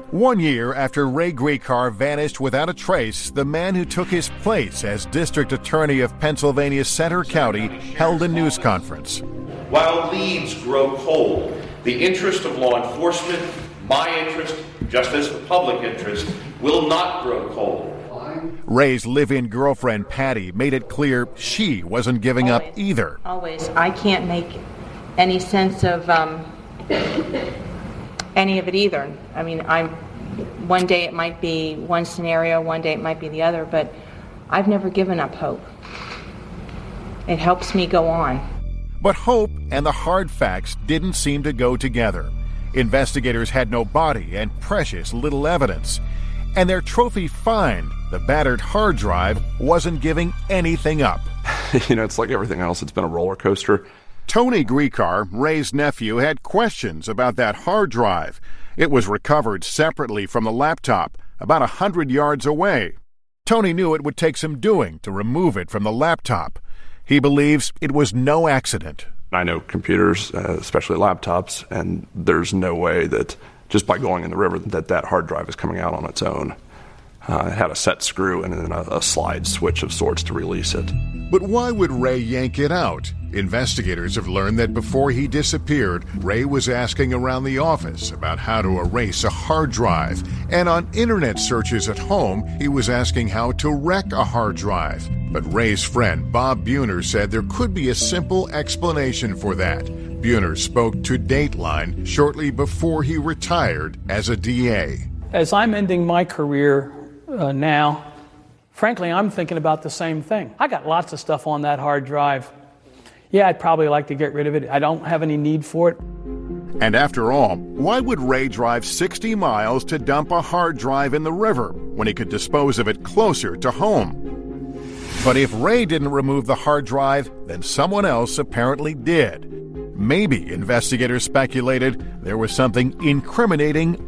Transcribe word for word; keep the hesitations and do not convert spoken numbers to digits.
One year after Ray Gricar vanished without a trace, the man who took his place as District Attorney of Pennsylvania's Center County held a news conference. While leads grow cold, the interest of law enforcement, my interest, just as the public interest, will not grow cold. Ray's live-in girlfriend, Patty, made it clear she wasn't giving Always. up either. Always. I can't make any sense of um, any of it either. I mean, I'm one day it might be one scenario, one day it might be the other, but I've never given up hope. It helps me go on. But hope and the hard facts didn't seem to go together. Investigators had no body and precious little evidence. And their trophy find, the battered hard drive, wasn't giving anything up. You know, it's like everything else. It's been a roller coaster. Tony Gricar, Ray's nephew, had questions about that hard drive. It was recovered separately from the laptop, about a hundred yards away. Tony knew it would take some doing to remove it from the laptop. He believes it was no accident. I know computers, uh, especially laptops, and there's no way that just by going in the river that that hard drive is coming out on its own. Uh, it had a set screw and then a, a slide switch of sorts to release it. But why would Ray yank it out? Investigators have learned that before he disappeared, Ray was asking around the office about how to erase a hard drive. And on internet searches at home, he was asking how to wreck a hard drive. But Ray's friend, Bob Buhner, said there could be a simple explanation for that. Buhner spoke to Dateline shortly before he retired as a D A. As I'm ending my career uh, now, frankly, I'm thinking about the same thing. I got lots of stuff on that hard drive. Yeah, I'd probably like to get rid of it. I don't have any need for it. And after all, why would Ray drive sixty miles to dump a hard drive in the river when he could dispose of it closer to home? But if Ray didn't remove the hard drive, then someone else apparently did. Maybe, investigators speculated, there was something incriminating